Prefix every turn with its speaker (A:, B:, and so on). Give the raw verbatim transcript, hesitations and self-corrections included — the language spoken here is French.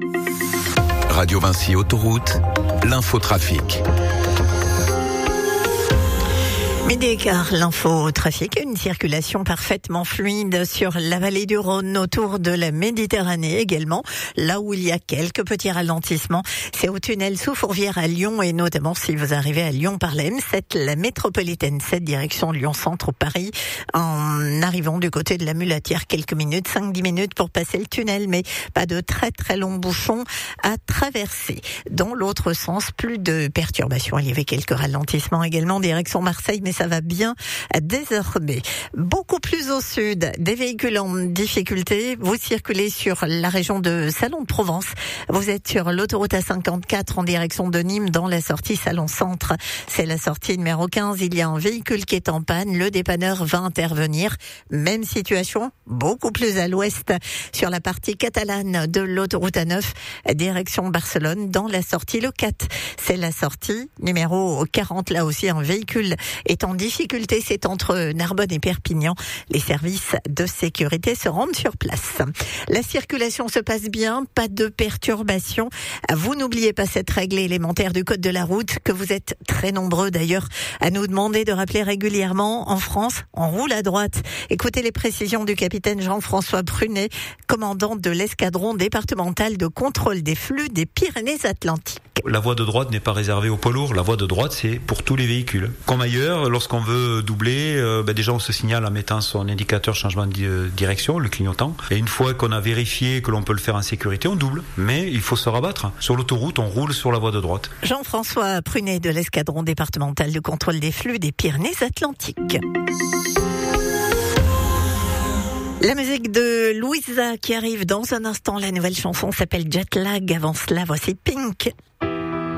A: Radio Vinci Autoroute, l'infotrafic.
B: Midi et quart, l'info trafic, une circulation parfaitement fluide sur la vallée du Rhône, autour de la Méditerranée également. Là où il y a quelques petits ralentissements, c'est au tunnel sous Fourvière à Lyon, et notamment si vous arrivez à Lyon par la M sept, la métropolitaine sept, direction Lyon-Centre, Paris, en arrivant du côté de la Mulatière, quelques minutes, cinq à dix minutes pour passer le tunnel, mais pas de très très longs bouchons à traverser. Dans l'autre sens, plus de perturbations. Il y avait quelques ralentissements également, direction Marseille, mais ça va bien désormais. Beaucoup plus au sud, des véhicules en difficulté. Vous circulez sur la région de Salon de Provence. Vous êtes sur l'autoroute A cinquante-quatre en direction de Nîmes, dans la sortie Salon Centre. C'est la sortie numéro quinze. Il y a un véhicule qui est en panne. Le dépanneur va intervenir. Même situation, beaucoup plus à l'ouest, sur la partie catalane de l'autoroute A neuf, direction Barcelone, dans la sortie Le quatre. C'est la sortie numéro quarante. Là aussi, un véhicule est en difficulté, c'est entre Narbonne et Perpignan. Les services de sécurité se rendent sur place. La circulation se passe bien, pas de perturbations. Vous n'oubliez pas cette règle élémentaire du code de la route, que vous êtes très nombreux d'ailleurs à nous demander de rappeler régulièrement. En France, on roule à droite. Écoutez les précisions du capitaine Jean-François Prunet, commandant de l'escadron départemental de contrôle des flux des Pyrénées-Atlantiques.
C: La voie de droite n'est pas réservée aux poids lourds. La voie de droite, c'est pour tous les véhicules. Comme ailleurs, lorsqu'on veut doubler, euh, ben déjà on se signale en mettant son indicateur changement de direction, le clignotant. Et une fois qu'on a vérifié que l'on peut le faire en sécurité, on double. Mais il faut se rabattre. Sur l'autoroute, on roule sur la voie de droite.
B: Jean-François Prunet de l'escadron départemental de contrôle des flux des Pyrénées-Atlantiques. La musique de Louisa qui arrive dans un instant. La nouvelle chanson s'appelle Jet Lag. Avant cela, voici Pink.